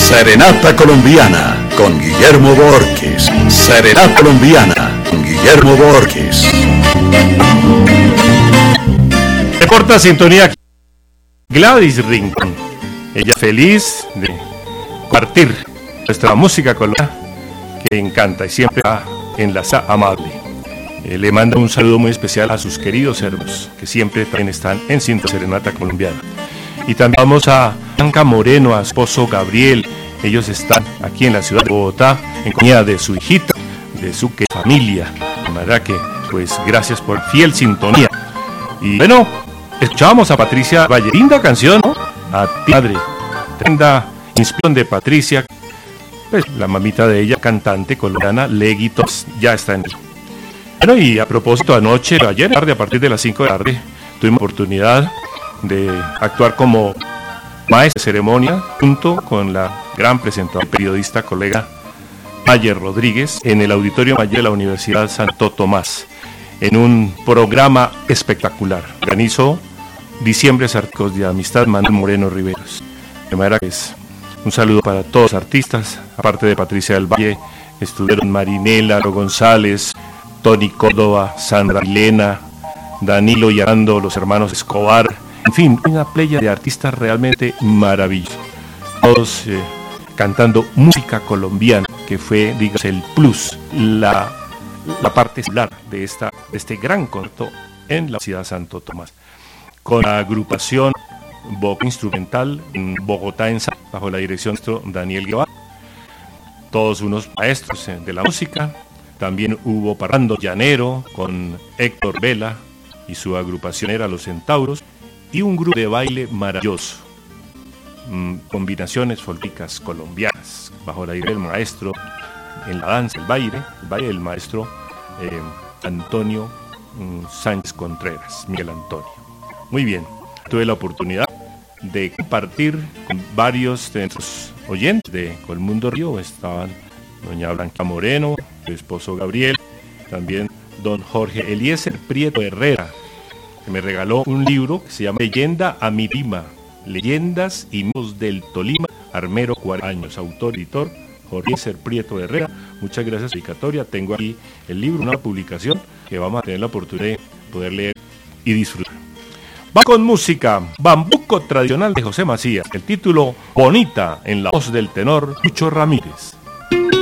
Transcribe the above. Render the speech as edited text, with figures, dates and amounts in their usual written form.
Serenata Colombiana con Guillermo Borges. Serenata Colombiana con Guillermo Borges. De corta sintonía, Gladys Rincón. Ella feliz de compartir nuestra música colombiana que encanta y siempre va enlazada amable. Le manda un saludo muy especial a sus queridos hermanos que siempre también están en Serenata Colombiana. Y también vamos a Blanca Moreno, a su esposo Gabriel. Ellos están aquí en la ciudad de Bogotá en compañía de su hijita, de su familia. De manera que, pues, gracias por fiel sintonía. Y bueno, escuchábamos a Patricia Valle. Linda canción, ¿no? A ti, madre. Tremenda inspiración de Patricia. Pues la mamita de ella, cantante colombiana, Leguitos, ya está en él. Bueno, y a propósito, ayer tarde, a partir de las 5 de la tarde, tuvimos oportunidad de actuar como maestra de ceremonia junto con la gran presentadora y periodista colega Mayer Rodríguez en el Auditorio Mayer de la Universidad Santo Tomás, en un programa espectacular. Organizó Diciembre Artísticos de Amistad Manuel Moreno Riveros. De manera que es un saludo para todos los artistas, aparte de Patricia del Valle, estuvieron Marinela González, Tony Córdoba, Sandra Milena, Danilo y Arando, los hermanos Escobar, en fin, una playa de artistas realmente maravillosos. Todos cantando música colombiana, que fue, digamos, el plus, la parte estelar de este gran concierto en la ciudad de Santo Tomás. Con la agrupación Boca Instrumental en Bogotá, bajo la dirección de Daniel Guevara. Todos unos maestros de la música. También hubo Parrando Llanero con Héctor Vela y su agrupación era Los Centauros, y un grupo de baile maravilloso, combinaciones folclóricas colombianas, bajo la idea del maestro en la danza, el baile del maestro Antonio Sánchez Contreras, Miguel Antonio. Muy bien, tuve la oportunidad de compartir con varios de nuestros oyentes de Colmundo Río. Estaban doña Blanca Moreno, su esposo Gabriel, también don Jorge Eliezer Prieto Herrera, que me regaló un libro que se llama Leyenda a mi Lima, Leyendas y Mitos del Tolima, Armero 40 años, autor, editor Jorge Eliezer Prieto Herrera. Muchas gracias, dedicatoria. Tengo aquí el libro, una publicación que vamos a tener la oportunidad de poder leer y disfrutar. Va con música, Bambuco Tradicional de José Macías, el título Bonita, en la voz del tenor Lucho Ramírez.